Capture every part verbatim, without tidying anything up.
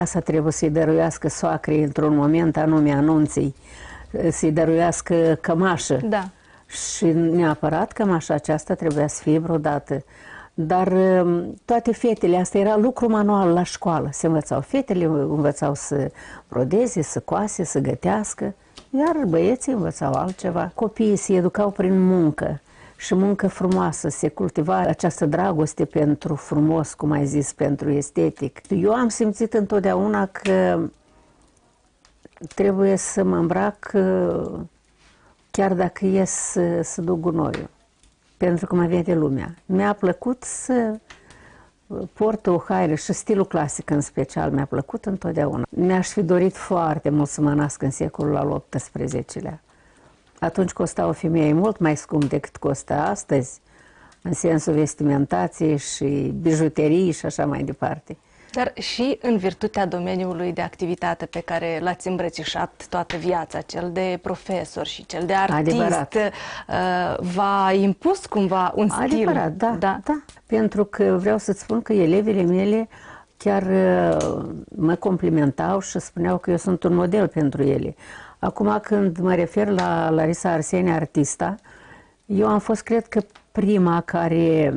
Asta trebuie să-i dăruiască soacrei într-un moment anume anunții, să-i dăruiască cămașă. Da. Și neapărat cămașa aceasta trebuia să fie brodată. Dar toate fetele, asta era lucru manual la școală. Se învățau fetele, învățau să brodeze, să coase, să gătească, iar băieții învățau altceva. Copiii se educau prin muncă și muncă frumoasă, se cultiva această dragoste pentru frumos, cum ai zis, pentru estetic. Eu am simțit întotdeauna că trebuie să mă îmbrac chiar dacă ies să, să duc gunoiul, pentru că mă vede lumea. Mi-a plăcut să port o haină și stilul clasic în special mi-a plăcut întotdeauna. Mi-aș fi dorit foarte mult să mă nasc în secolul al optsprezecelea. Atunci costa o femeie mult mai scump decât costă astăzi, în sensul vestimentației și bijuterii și așa mai departe. Dar și în virtutea domeniului de activitate pe care l-ați îmbrățișat toată viața, cel de profesor și cel de artist, Adevărat. v-a impus cumva un stil? Adevărat, da, da, da. Pentru că vreau să-ți spun că elevele mele chiar mă complimentau și spuneau că eu sunt un model pentru ele. Acum, când mă refer la Larisa Arsene, artista, eu am fost, cred că, prima care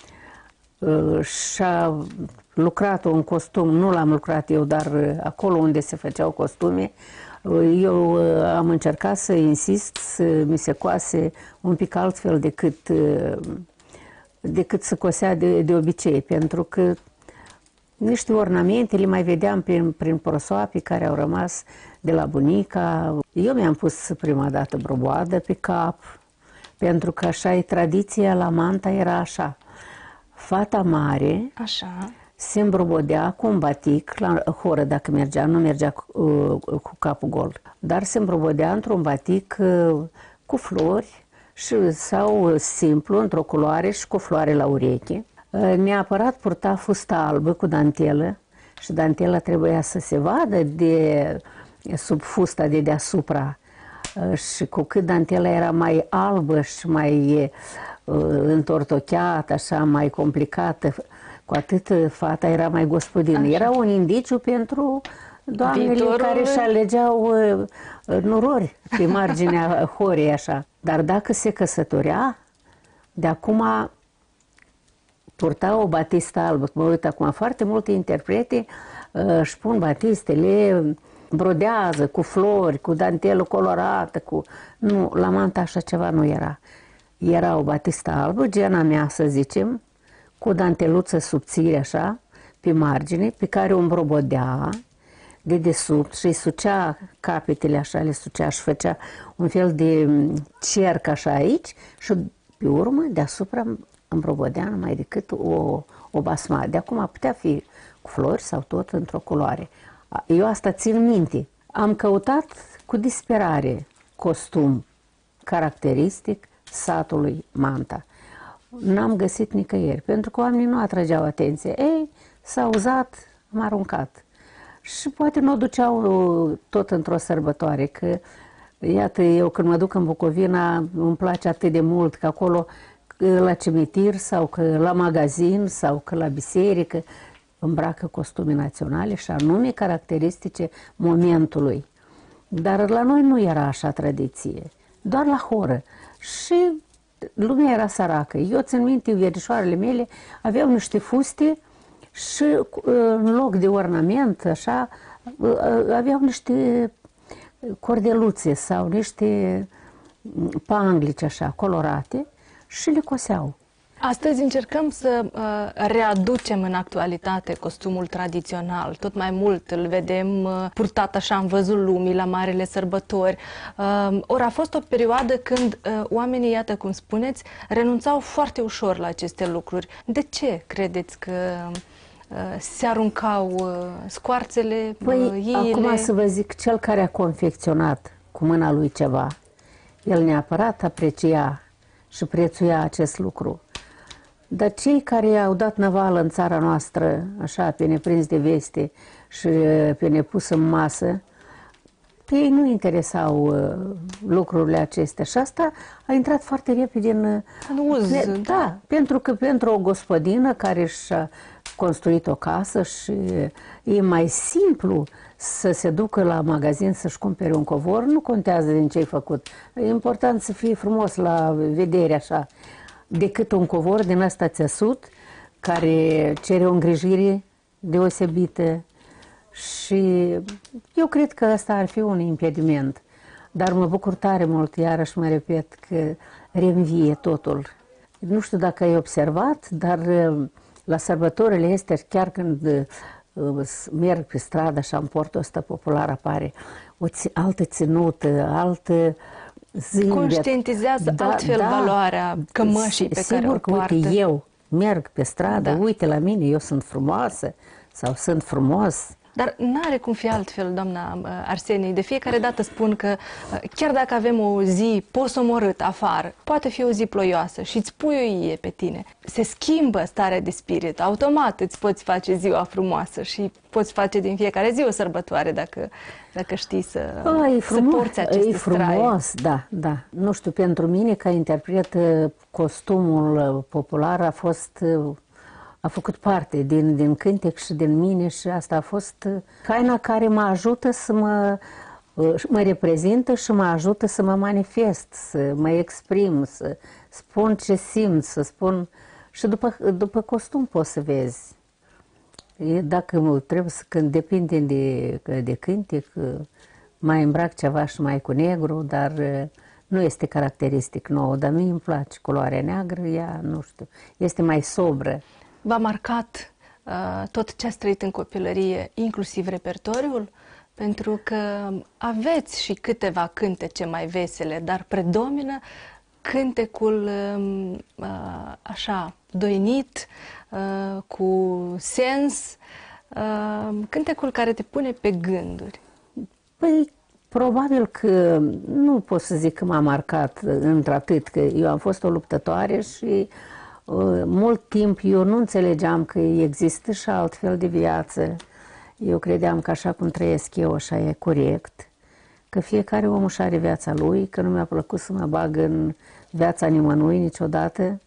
uh, și-a lucrat un costum. Nu l-am lucrat eu, dar uh, acolo unde se făceau costume, uh, eu uh, am încercat să insist să mi se coase un pic altfel decât, uh, decât să cosea de, de obicei, pentru că niște ornamente le mai vedeam prin, prin prosoape care au rămas de la bunica. Eu mi-am pus prima dată broboadă pe cap, pentru că așa e tradiția, la Manta era așa. Fata mare așa se îmbrobodea cu un batic, la horă dacă mergea, nu mergea cu, cu capul gol, dar se îmbrobodea într-un batic cu flori și, sau simplu, într-o culoare și cu floare la ureche. Neapărat purta fustă albă cu dantelă și dantela trebuia să se vadă de sub fusta de deasupra. Și cu cât dantela era mai albă și mai uh, întortocheată, așa, mai complicată, cu atât fata era mai gospodină. Așa. Era un indiciu pentru doamnele Viitorul... care își alegeau uh, nurori pe marginea horei, așa. Dar dacă se căsătorea, de acum purta o batistă albă. Mă uit acum, foarte multe interprete uh, își pun batistele, brodează cu flori, cu dantelă colorată, cu... Nu, la Manta așa ceva nu era. Era o batistă albă, gena mea, să zicem, cu o danteluță subțire, așa, pe margine, pe care o îmbrobodea de desubt și îi sucea capetele, așa, le sucea și făcea un fel de cerc, așa, aici, și pe urmă, deasupra, îmbrobodea numai decât o, o basma. De acum putea fi cu flori sau tot într-o culoare. Eu asta țin minte. Am căutat cu disperare costum caracteristic satului Manta. N-am găsit nicăieri, pentru că oamenii nu atrageau atenție. Ei, s-a uzat, am aruncat. Și poate nu o duceau tot într-o sărbătoare, că, iată, eu când mă duc în Bucovina, îmi place atât de mult că acolo, la cimitir sau că la magazin sau că la biserică, îmbracă costume naționale și anume caracteristice momentului. Dar la noi nu era așa tradiție, doar la horă. Și lumea era săracă. Eu țin minte, verișoarele mele aveau niște fuste și în loc de ornament, așa, aveau niște cordeluțe sau niște panglici așa, colorate și le coseau. Astăzi încercăm să uh, readucem în actualitate costumul tradițional. Tot mai mult îl vedem uh, purtat așa în văzul lumii, la marele sărbători. Uh, ori a fost o perioadă când uh, oamenii, iată cum spuneți, renunțau foarte ușor la aceste lucruri. De ce credeți că uh, se aruncau uh, scoarțele, păi, uh, iile? Acum să vă zic, cel care a confecționat cu mâna lui ceva, el neapărat aprecia și prețuia acest lucru. Dar cei care au dat năvală în țara noastră, așa, pe neprins de veste și pe nepus în masă, Pe ei nu interesau uh, lucrurile acestea și asta a intrat foarte repede în, în uz. Ne, da, da, pentru că pentru o gospodină care și-a construit o casă și e mai simplu să se ducă la magazin să-și cumpere un covor, nu contează din ce ai făcut. E important să fie frumos la vedere așa, decât un covor din ăsta țesut, care cere o îngrijire deosebită. Și eu cred că asta ar fi un impediment. Dar mă bucur tare mult, iarăși mă repet, că reînvie totul. Nu știu dacă ai observat, dar la sărbătorile astea, chiar când merg pe stradă și am portul ăsta popular, apare o altă ținută, altă zâmbet. Conștientizează da, altfel da, valoarea cămășii pe sigur care o că, poartă. uite, eu merg pe stradă, Da. uite la mine, eu sunt frumoasă sau sunt frumos. Dar n-are cum fi altfel, doamna Arsenie. De fiecare dată spun că chiar dacă avem o zi posomorât afară, poate fi o zi ploioasă și îți pui o ie pe tine. Se schimbă starea de spirit. Automat îți poți face ziua frumoasă și poți face din fiecare zi o sărbătoare dacă, dacă știi să, A, e frumos, să porți aceste e frumos, strai. da, da. Nu știu, pentru mine ca interpret costumul popular a fost... a făcut parte din, din cântec și din mine și asta a fost haina care mă ajută să mă, mă reprezintă și mă ajută să mă manifest, să mă exprim, să spun ce simt, să spun... Și după, după costum poți să vezi. Dacă trebuie să, când depinde de, de cântec, mai îmbrac ceva și mai cu negru, dar nu este caracteristic nou, dar mie îmi place culoarea neagră, ea, nu știu, este mai sobră. V-a marcat uh, tot ce ați trăit în copilărie, inclusiv repertoriul? Pentru că aveți și câteva cântece mai vesele, dar predomină cântecul uh, așa, doinit, uh, cu sens, uh, cântecul care te pune pe gânduri. Păi, probabil că nu pot să zic că m-a marcat într-atât, că eu am fost o luptătoare și mult timp eu nu înțelegeam că există și altfel de viață. Eu credeam că așa cum trăiesc eu, așa e corect, că fiecare om își are viața lui, că nu mi-a plăcut să mă bag în viața nimănui niciodată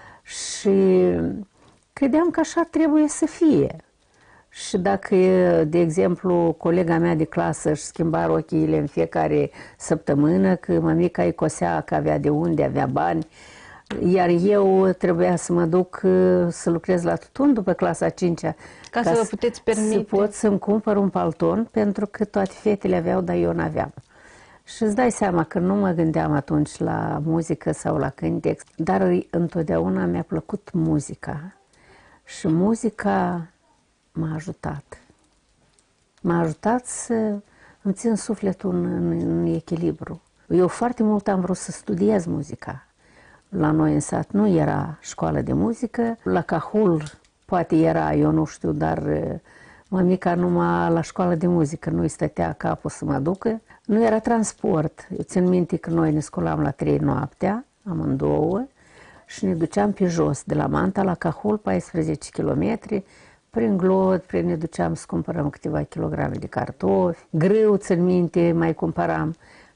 și credeam că așa trebuie să fie. Și dacă, de exemplu, colega mea de clasă își schimba rochiile în fiecare săptămână, că mămica îi cosea că avea de unde, avea bani, iar eu trebuia să mă duc să lucrez la tutun după clasa a cincea. Ca, ca să vă puteți permite. Să pot să-mi cumpăr un palton, pentru că toate fetele aveau, dar eu n-aveam. Și îți dai seama că nu mă gândeam atunci la muzică sau la cântec, dar întotdeauna mi-a plăcut muzica. Și muzica m-a ajutat. M-a ajutat să îmi țin sufletul în, în, în echilibru. Eu foarte mult am vrut să studiez muzica. La noi în sat nu era școală de muzică, la Cahul poate era, eu nu știu, dar mămica numai la școală de muzică nu-i stătea capul să mă ducă. Nu era transport. Eu țin minte că noi ne scolam la trei noaptea, amândouă, și ne duceam pe jos, de la Manta la Cahul, paisprezece kilometri, prin Glod, prin ne duceam să cumpărăm câteva kilograme de cartofi, grâu, țin minte, mai cumpăram.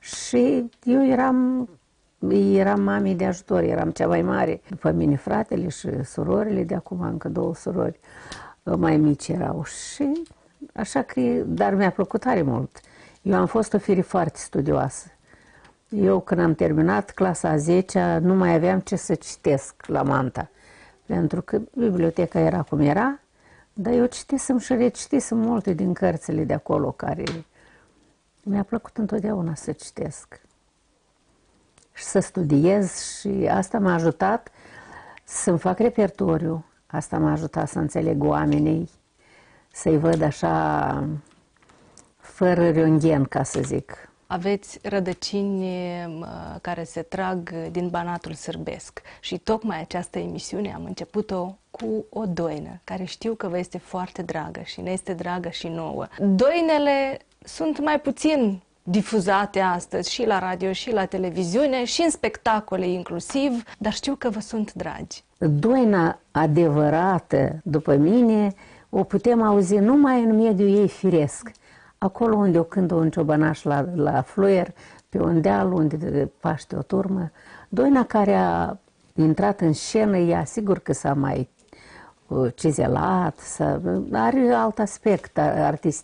Și eu eram... Eram mamei de ajutor, eram cea mai mare. După mine fratele și surorile, de acum încă două surori mai mici erau. Și așa că, dar mi-a plăcut tare mult. Eu am fost o fire foarte studioasă. Eu când am terminat clasa a zecea nu mai aveam ce să citesc la Manta. Pentru că biblioteca era cum era, dar eu citisem și recitisem multe din cărțile de acolo care mi-a plăcut întotdeauna să citesc. Și să studiez și asta m-a ajutat să-mi fac repertoriu. Asta m-a ajutat să înțeleg oamenii, să-i văd așa fără rânghen, ca să zic. Aveți rădăcini care se trag din Banatul sârbesc și tocmai această emisiune am început-o cu o doină, care știu că vă este foarte dragă și ne este dragă și nouă. Doinele sunt mai puțin difuzate astăzi și la radio, și la televiziune, și în spectacole inclusiv, dar știu că vă sunt dragi. Doina adevărată, după mine, o putem auzi numai în mediul ei firesc. acolo unde o cântă un ciobănaș la, la fluier, pe un deal unde paște o turmă, doina care a intrat în scenă, ea sigur că s-a mai cizelat, are alt aspect artistic.